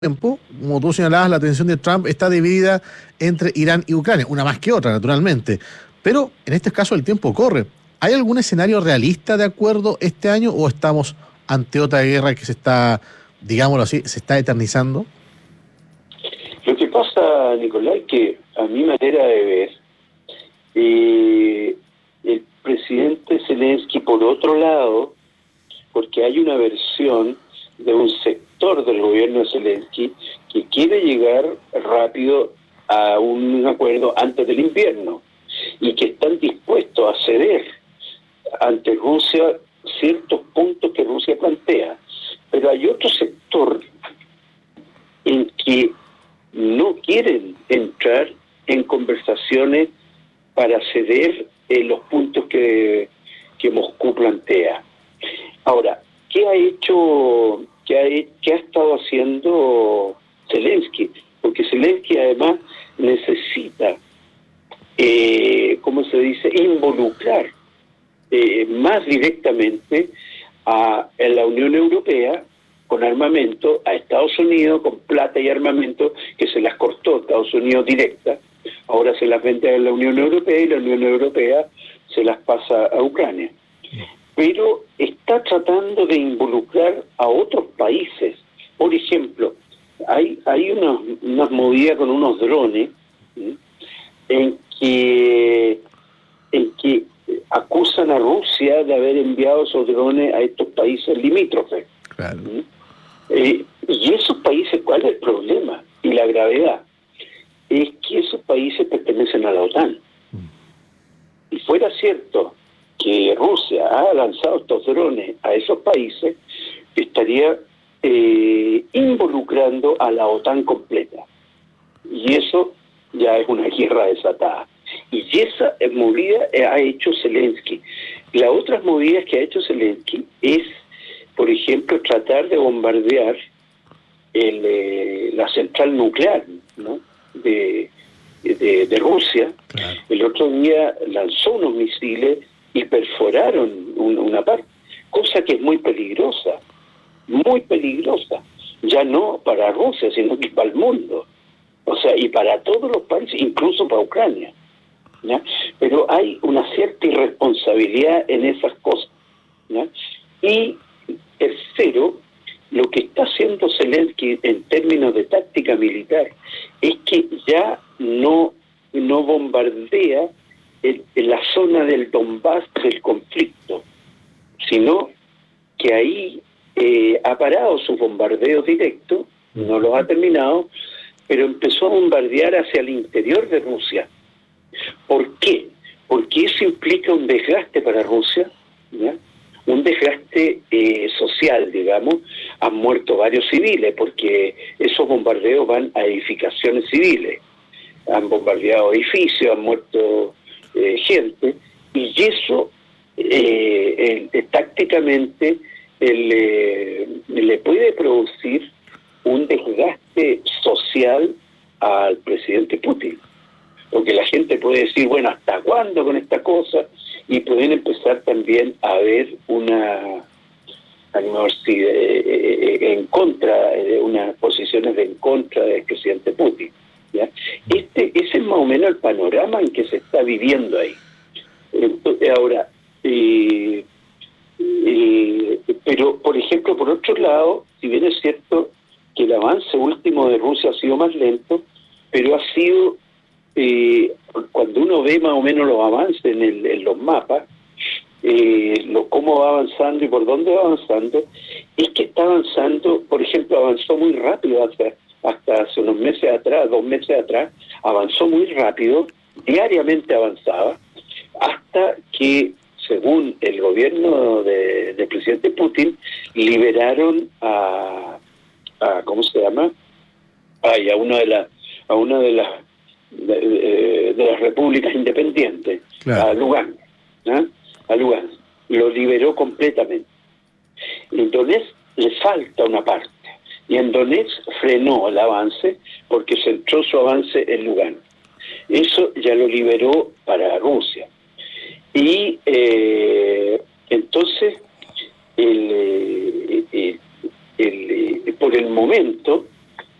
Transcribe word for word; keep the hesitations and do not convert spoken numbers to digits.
tiempo, como tú señalabas, la atención de Trump está dividida entre Irán y Ucrania, una más que otra, naturalmente. Pero en este caso el tiempo corre. ¿Hay algún escenario realista de acuerdo este año o estamos ante otra guerra que se está, digámoslo así, se está eternizando? Lo que pasa, Nicolás, que a mi manera de ver, eh, el presidente Zelensky, por otro lado, porque hay una versión de un sector del gobierno de Zelensky que quiere llegar rápido a un acuerdo antes del invierno y que están dispuestos a ceder ante Rusia ciertos puntos que Rusia plantea. Pero hay otro sector en que no quieren entrar en conversaciones para ceder eh, los puntos que, que Moscú plantea. Ahora, ¿qué ha hecho, qué ha, qué ha estado haciendo Zelensky? Porque Zelensky además necesita, eh, ¿cómo se dice?, involucrar eh, más directamente a, a la Unión Europea con armamento, a Estados Unidos con plata y armamento que se las cortó Estados Unidos directa, ahora se las vende a la Unión Europea y la Unión Europea se las pasa a Ucrania. Pero está tratando de involucrar a otros países. Por ejemplo, hay hay unos, unas movidas con unos drones, ¿sí?, en que en que acusan a Rusia de haber enviado esos drones a estos países limítrofes. Claro. ¿Sí? Eh, y esos países, ¿cuál es el problema? Y la gravedad es que esos países pertenecen a la OTAN. Si fuera cierto que Rusia ha lanzado estos drones a esos países, estaría eh, involucrando a la OTAN completa. Y eso ya es una guerra desatada. Y esa movida ha hecho Zelensky. Las otras movidas que ha hecho Zelensky es, por ejemplo, tratar de bombardear el, eh, la central nuclear, ¿no?, de, de, de Rusia. Claro. El otro día lanzó unos misiles y perforaron un, una parte, cosa que es muy peligrosa, muy peligrosa, ya no para Rusia, sino que para el mundo, o sea, y para todos los países, incluso para Ucrania, ¿ya? Pero hay una cierta irresponsabilidad en esas cosas, ¿ya? Y tercero, lo que está haciendo Zelensky en términos de táctica militar es que ya no, no bombardea en, en la zona del Donbass del conflicto, sino que ahí eh, ha parado sus bombardeos directos, no los ha terminado, pero empezó a bombardear hacia el interior de Rusia. ¿Por qué? Porque eso implica un desgaste para Rusia, ¿ya?, un desgaste eh, social, digamos. Han muerto varios civiles porque esos bombardeos van a edificaciones civiles, han bombardeado edificios, han muerto eh, gente, y eso eh, eh, tácticamente eh, le, le puede producir un desgaste social al presidente Putin, porque la gente puede decir, bueno, ¿hasta cuándo con esta cosa? Y pueden empezar también a ver una, en contra, de unas posiciones de en contra del presidente Putin, ¿ya? Este, ese es más o menos el panorama en que se está viviendo ahí. Entonces, ahora, eh, eh, pero, por ejemplo, por otro lado, si bien es cierto que el avance último de Rusia ha sido más lento, pero ha sido... Eh, cuando uno ve más o menos los avances en, el, en los mapas, eh, lo, cómo va avanzando y por dónde va avanzando, es que está avanzando, por ejemplo, avanzó muy rápido hasta, hasta hace unos meses atrás, dos meses atrás, avanzó muy rápido, diariamente avanzaba, hasta que, según el gobierno de, del presidente Putin, liberaron a, a ¿cómo se llama? Ay, a una de las a una de las De, de, de las repúblicas independientes, claro, a Lugansk, ¿eh? a Lugansk, lo liberó completamente. En Donetsk le falta una parte, y en Donetsk frenó el avance porque centró su avance en Lugansk. Eso ya lo liberó para Rusia. Y eh, entonces, el, el, el, el, por el momento,